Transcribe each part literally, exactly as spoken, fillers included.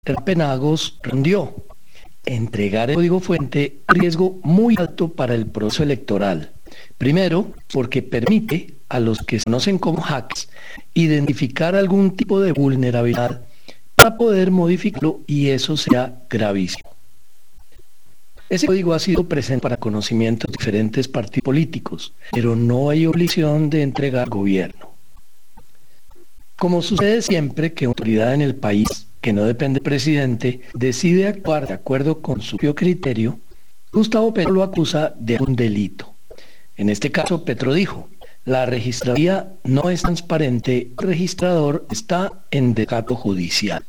Penagos respondió: entregar el código fuente es un riesgo muy alto para el proceso electoral. Primero, porque permite a los que se conocen como hackers identificar algún tipo de vulnerabilidad para poder modificarlo, y eso sea gravísimo. Ese código ha sido presente para conocimiento de diferentes partidos políticos, pero no hay obligación de entregar al gobierno. Como sucede siempre que una autoridad en el país, que no depende del presidente, decide actuar de acuerdo con su propio criterio, Gustavo Petro lo acusa de un delito. En este caso, Petro dijo: la registraduría no es transparente, el registrador está en desacato judicial.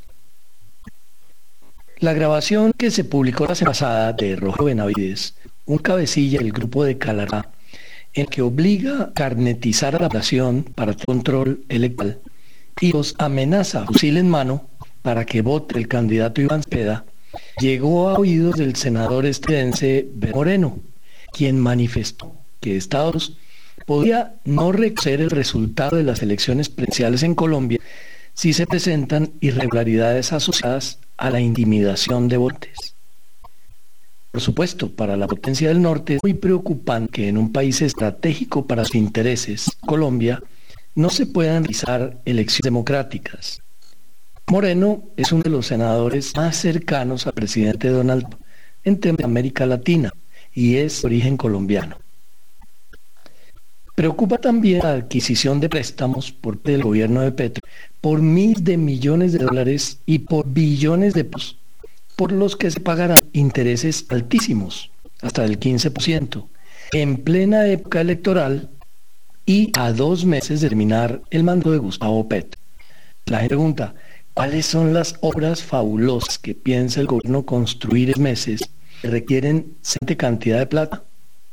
La grabación que se publicó la semana pasada de Rogelio Benavides, un cabecilla del grupo de Calará, en que obliga a carnetizar a la población para control electoral y los amenaza fusil en mano para que vote el candidato Iván Cepeda, llegó a oídos del senador estadounidense Beto Moreno, quien manifestó que Estados Unidos podría no reconocer el resultado de las elecciones presidenciales en Colombia si se presentan irregularidades asociadas a la intimidación de votantes. Por supuesto, para la potencia del norte es muy preocupante que en un país estratégico para sus intereses, Colombia, no se puedan realizar elecciones democráticas. Moreno es uno de los senadores más cercanos al presidente Donald Trump en temas de América Latina y es de origen colombiano. Preocupa también la adquisición de préstamos por parte del gobierno de Petro por miles de millones de dólares y por billones de pesos, por los que se pagarán intereses altísimos, hasta del quince por ciento, en plena época electoral y a dos meses de terminar el mando de Gustavo Petro. La gente pregunta: ¿cuáles son las obras fabulosas que piensa el gobierno construir en meses que requieren semejante cantidad de plata?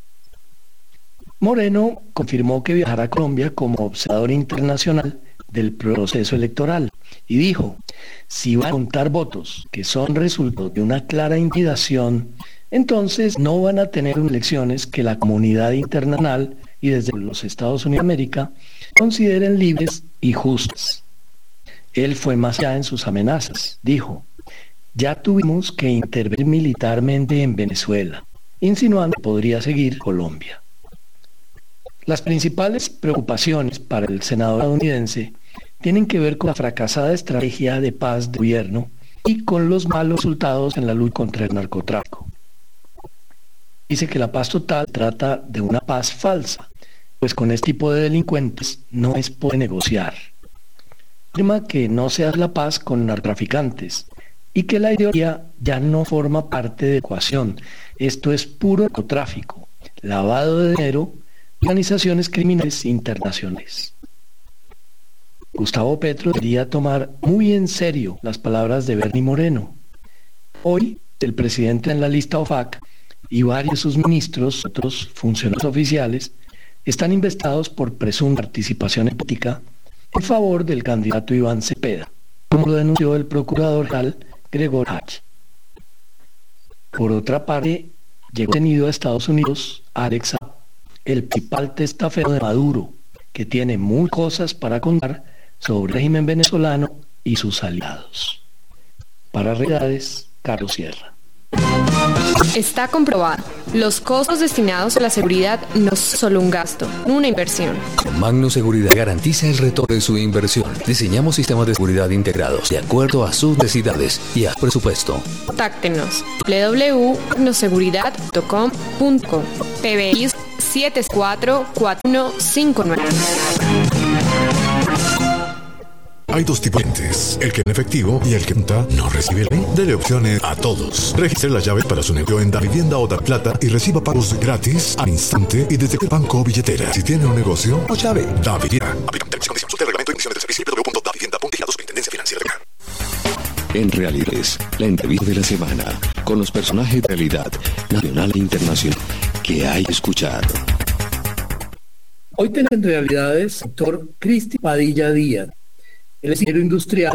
Moreno confirmó que viajará a Colombia como observador internacional del proceso electoral y dijo: si van a contar votos que son resultado de una clara intimidación, entonces no van a tener unas elecciones que la comunidad internacional y desde los Estados Unidos de América consideren libres y justas. Él fue más allá en sus amenazas. Dijo: ya tuvimos que intervenir militarmente en Venezuela, insinuando que podría seguir Colombia. Las principales preocupaciones para el senador estadounidense tienen que ver con la fracasada estrategia de paz del gobierno y con los malos resultados en la lucha contra el narcotráfico. Dice que la paz total trata de una paz falsa, pues con este tipo de delincuentes no es posible negociar. Afirma que no se hace la paz con narcotraficantes y que la ideología ya no forma parte de la ecuación. Esto es puro narcotráfico, lavado de dinero, organizaciones criminales internacionales. Gustavo Petro debería tomar muy en serio las palabras de Bernie Moreno. Hoy, el presidente en la lista OFAC y varios de sus ministros, otros funcionarios oficiales, están investigados por presunta participación en política en favor del candidato Iván Cepeda, como lo denunció el procurador general Gregorio H. Por otra parte, llegó detenido a Estados Unidos Alex Saab, el principal testaferro de Maduro, que tiene muchas cosas para contar sobre el régimen venezolano y sus aliados. Para Realidades, Carlos Sierra. Está comprobado. Los costos destinados a la seguridad no son solo un gasto, una inversión. Magno Seguridad garantiza el retorno de su inversión. Diseñamos sistemas de seguridad integrados de acuerdo a sus necesidades y a presupuesto. Contáctenos doble u doble u doble u punto magnoseguridad punto com punto co. P B I siete cuatro cuatro uno cinco nueve. Hay dos tipos de clientes, el que en efectivo y el que no recibe la ley. Dele opciones a todos. Registre las llaves para su negocio en Davivienda o Daviplata y reciba pagos gratis al instante y desde el banco o billetera. Si tiene un negocio o llave, Davivienda. Aplican términos y condiciones del reglamento de emisiones de servicio w w w punto davivienda punto i a Superintendencia Financiera de Acá. En Realidades, la entrevista de la semana con los personajes de realidad nacional e internacional que hay que escuchar. Hoy tenemos en Realidades al doctor Cristian Padilla Díaz. Él es ingeniero industrial